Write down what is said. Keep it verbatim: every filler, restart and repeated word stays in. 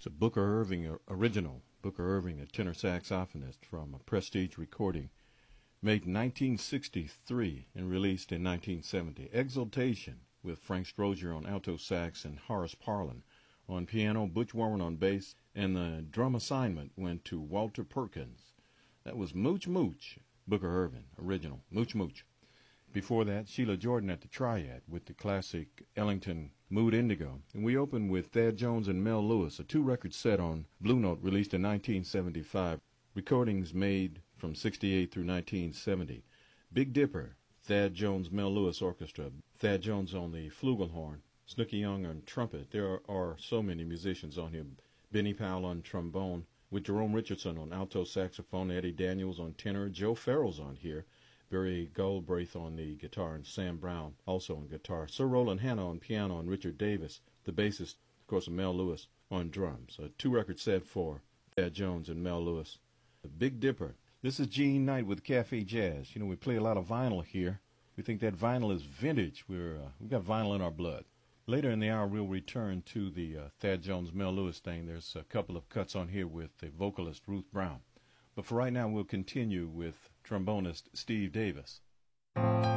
It's a Booker Irving original. Booker Irving, a tenor saxophonist from a Prestige recording, made in nineteen sixty-three and released in nineteen seventy. Exultation, with Frank Strozier on alto sax and Horace Parlan on piano, Butch Warren on bass, and the drum assignment went to Walter Perkins. That was Mooch Mooch, Booker Irving, original, Mooch Mooch. Before that, Sheila Jordan at the Triad with the classic Ellington Mood Indigo. And we opened with Thad Jones and Mel Lewis, a two-record set on Blue Note released in nineteen seventy-five. Recordings made from sixty-eight through nineteen seventy. Big Dipper, Thad Jones, Mel Lewis Orchestra. Thad Jones on the flugelhorn, Snooky Young on trumpet. There are, are so many musicians on here. Benny Powell on trombone, with Jerome Richardson on alto saxophone, Eddie Daniels on tenor, Joe Farrell's on here, Barry Goldbraith on the guitar, and Sam Brown also on guitar. Sir Roland Hanna on piano, and Richard Davis, the bassist, of course, and Mel Lewis on drums. A two-record set for Thad Jones and Mel Lewis. The Big Dipper. This is Gene Knight with Cafe Jazz. You know, we play a lot of vinyl here. We think that vinyl is vintage. We're uh, we've got vinyl in our blood. Later in the hour, we'll return to the uh, Thad Jones, Mel Lewis thing. There's a couple of cuts on here with the vocalist Ruth Brown. But for right now, we'll continue with trombonist Steve Davis.